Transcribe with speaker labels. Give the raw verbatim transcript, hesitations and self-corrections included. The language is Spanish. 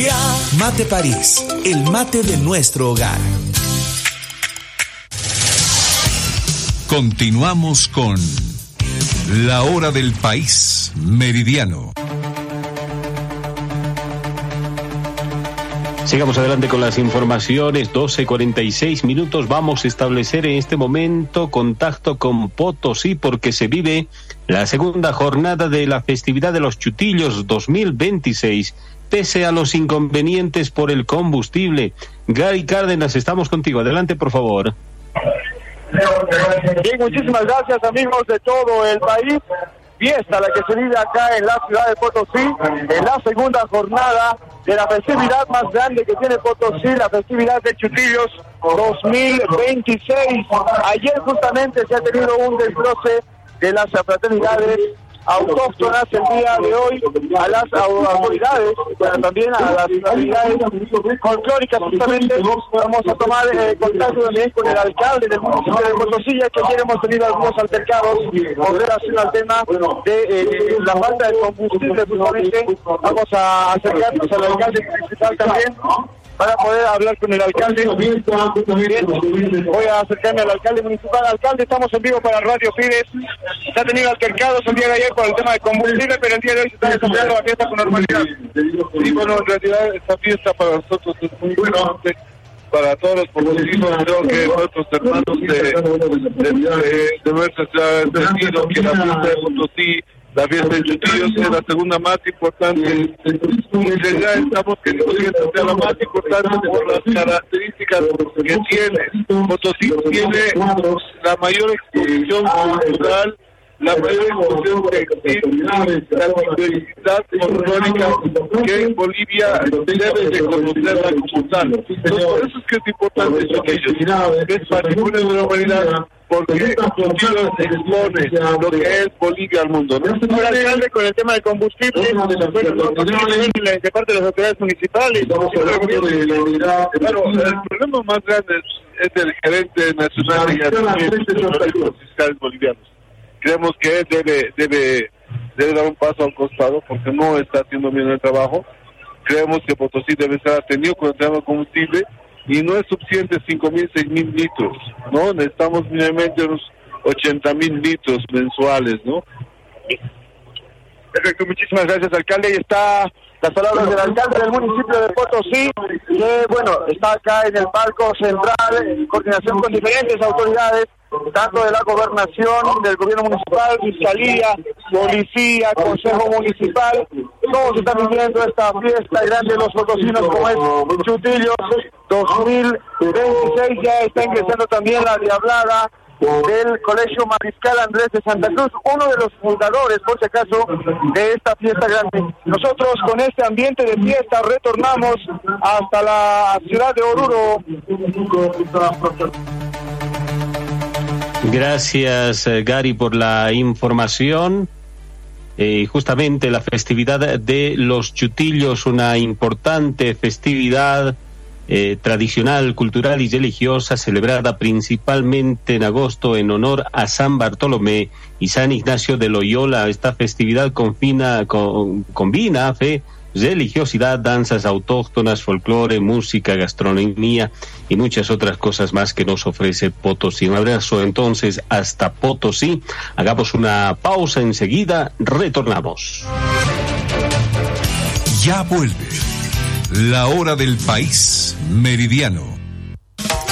Speaker 1: familia. Mate París, el mate de nuestro hogar.
Speaker 2: Continuamos con La Hora del País Meridiano.
Speaker 3: Sigamos adelante con las informaciones. Doce cuarenta y seis minutos. Vamos a establecer en este momento contacto con Potosí porque se vive la segunda jornada de la festividad de los Chutillos dos mil veintiséis, pese a los inconvenientes por el combustible. Gary Cárdenas, estamos contigo. Adelante, por favor.
Speaker 4: Bien, muchísimas gracias, amigos de todo el país. Fiesta la que se vive acá en la ciudad de Potosí, en la segunda jornada de la festividad más grande que tiene Potosí, la festividad de Chutillos dos mil veintiséis. Ayer justamente se ha tenido un desbroce de las fraternidades autóctonas el día de hoy a las autoridades, pero también a las autoridades folclóricas. Justamente vamos a tomar eh, contacto también con el alcalde del municipio de Potosí, ya que ayer hemos tenido algunos altercados con relación al tema de eh, la falta de combustible. Justamente vamos a acercarnos al alcalde municipal también para poder hablar con el alcalde. Bien, voy a acercarme al alcalde municipal. Alcalde, estamos en vivo para Radio Pires. Se ha tenido altercados el día de ayer por el tema de combustible, pero el día de hoy se está desarrollando la fiesta con normalidad.
Speaker 5: Sí, bueno, en realidad esta fiesta para nosotros es muy buena, para todos los potosinos. Creo que nuestros hermanos de, de, de, de nuestra se ha entendido que la fiesta de Potosí, la fiesta de Chutillos, es la segunda más importante. Y ya estamos queriendo que sea la más importante por las características que tiene. Potosí tiene la mayor exposición cultural, la mayor exposición textil, la diversidad folclórica que en Bolivia debe de conocerla como tal. Entonces, por eso es que es importante Chutillos. Es particular de la humanidad, porque Chutillos expone lo que es Bolivia al mundo, ¿no?
Speaker 4: Señor alcalde, con el tema del combustible, bueno, de parte de las autoridades municipales.
Speaker 5: Claro, el problema más grande es, es el gerente nacional y administrativo de los fiscales bolivianos. Creemos que él debe, debe, debe dar un paso al costado porque no está haciendo bien el trabajo. Creemos que Potosí debe estar atendido con el tema del combustible y no es suficiente cinco mil, seis mil litros, ¿no? Necesitamos mínimamente unos ochenta mil litros mensuales, ¿no?
Speaker 4: Perfecto, muchísimas gracias, alcalde. Y está las palabras del alcalde del municipio de Potosí, que, bueno, está acá en el palco central, en coordinación con diferentes autoridades, tanto de la gobernación, del gobierno municipal, fiscalía, policía, consejo municipal. Todos están viviendo esta fiesta grande de los potosinos como es Chutillos dos mil veintiséis. Ya está ingresando también la diablada del Colegio Mariscal Andrés de Santa Cruz, uno de los fundadores, por si acaso, de esta fiesta grande. Nosotros con este ambiente de fiesta retornamos hasta la ciudad de Oruro.
Speaker 3: Gracias, Gary, por la información. Eh, justamente la festividad de los Chutillos, una importante festividad eh, tradicional, cultural y religiosa, celebrada principalmente en agosto en honor a San Bartolomé y San Ignacio de Loyola. Esta festividad confina, con, combina fe, religiosidad, danzas autóctonas, folclore, música, gastronomía y muchas otras cosas más que nos ofrece Potosí. Un abrazo entonces hasta Potosí. Hagamos una pausa, enseguida retornamos.
Speaker 2: Ya vuelve La Hora del País Meridiano.